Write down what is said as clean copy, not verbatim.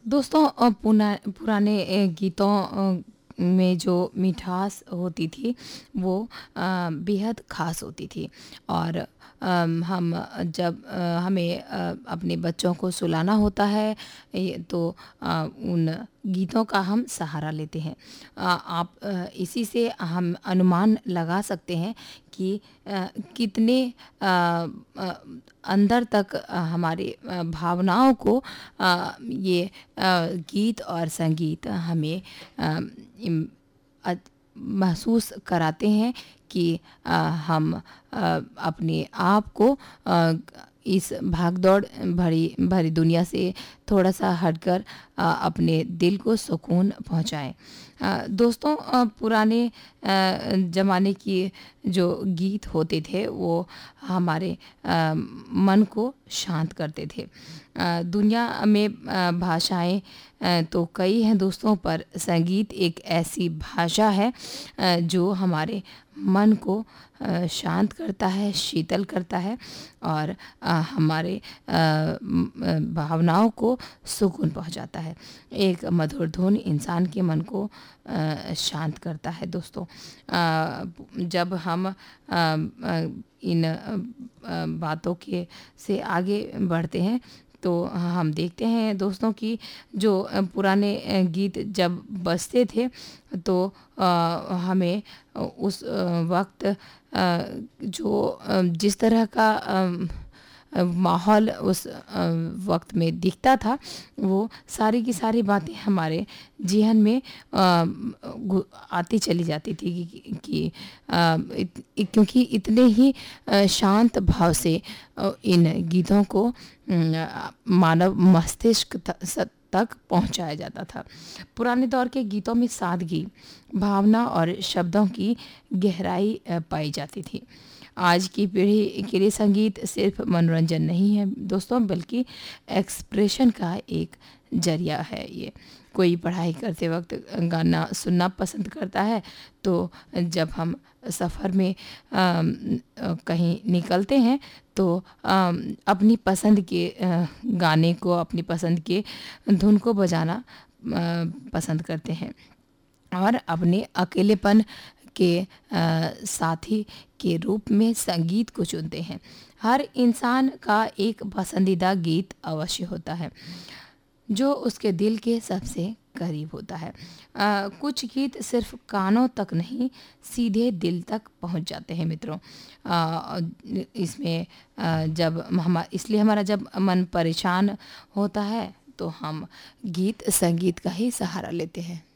दोस्तों पुराने गीतों में जो मिठास होती थी वो बेहद ख़ास होती थी। और हम जब हमें अपने बच्चों को सुलाना होता है तो उन गीतों का हम सहारा लेते हैं। आप इसी से हम अनुमान लगा सकते हैं कि कितने अ, अंदर तक हमारे भावनाओं को ये गीत और संगीत हमें अ, इम- अ- महसूस कराते हैं कि हम अपने आप को अ, इस भागदौड़ भरी भरी दुनिया से थोड़ा सा हटकर अपने दिल को सुकून पहुंचाएं। दोस्तों पुराने ज़माने की जो गीत होते थे वो हमारे मन को शांत करते थे। दुनिया में भाषाएं तो कई हैं दोस्तों, पर संगीत एक ऐसी भाषा है जो हमारे मन को शांत करता है, शीतल करता है और हमारे भावनाओं को सुकून पहुंचाता है। एक मधुर धुन इंसान के मन को शांत करता है दोस्तों। जब हम इन बातों के से आगे बढ़ते हैं तो हम देखते हैं दोस्तों कि जो पुराने गीत जब बजते थे तो हमें उस वक्त जो जिस तरह का माहौल उस वक्त में दिखता था वो सारी की सारी बातें हमारे ज़हन में आती चली जाती थी कि क्योंकि इतने ही शांत भाव से इन गीतों को मानव मस्तिष्क तक पहुंचाया जाता था। पुराने दौर के गीतों में सादगी, भावना और शब्दों की गहराई पाई जाती थी। आज की पीढ़ी के लिए संगीत सिर्फ मनोरंजन नहीं है दोस्तों, बल्कि एक्सप्रेशन का एक जरिया है। ये कोई पढ़ाई करते वक्त गाना सुनना पसंद करता है तो जब हम सफ़र में कहीं निकलते हैं तो अपनी पसंद के गाने को, अपनी पसंद के धुन को बजाना पसंद करते हैं और अपने अकेलेपन के साथी के रूप में संगीत को चुनते हैं। हर इंसान का एक पसंदीदा गीत अवश्य होता है जो उसके दिल के सबसे करीब होता है। कुछ गीत सिर्फ कानों तक नहीं, सीधे दिल तक पहुंच जाते हैं मित्रों। इसमें जब हम इसलिए हमारा जब मन परेशान होता है तो हम गीत संगीत का ही सहारा लेते हैं।